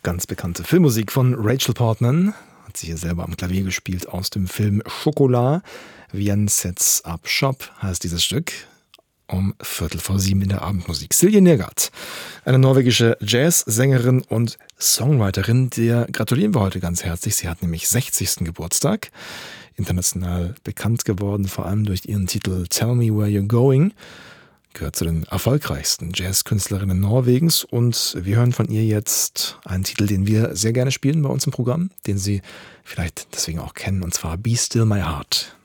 auch ganz bekannte Filmmusik von Rachel Portman. Hat sie hier selber am Klavier gespielt aus dem Film Chocolat. Wien Sets Up Shop heißt dieses Stück. Um 6:15 in der Abendmusik. Silje Nergard, eine norwegische Jazzsängerin und Songwriterin, der gratulieren wir heute ganz herzlich. Sie hat nämlich 60. Geburtstag. International bekannt geworden, vor allem durch ihren Titel Tell Me Where You're Going. Gehört zu den erfolgreichsten Jazzkünstlerinnen Norwegens und wir hören von ihr jetzt einen Titel, den wir sehr gerne spielen bei uns im Programm, den Sie vielleicht deswegen auch kennen, und zwar Be Still My Heart.